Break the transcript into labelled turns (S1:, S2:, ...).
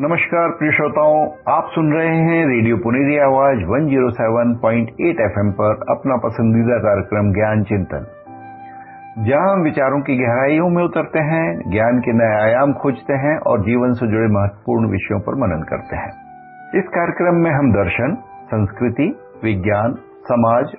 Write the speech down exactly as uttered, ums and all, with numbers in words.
S1: नमस्कार प्रिय श्रोताओं, आप सुन रहे हैं रेडियो पुनेरी आवाज एक सौ सात पॉइंट आठ एफएम पर अपना पसंदीदा कार्यक्रम ज्ञान चिंतन, जहां हम विचारों की गहराइयों में उतरते हैं, ज्ञान के नए आयाम खोजते हैं और जीवन से जुड़े महत्वपूर्ण विषयों पर मनन करते हैं। इस कार्यक्रम में हम दर्शन, संस्कृति, विज्ञान, समाज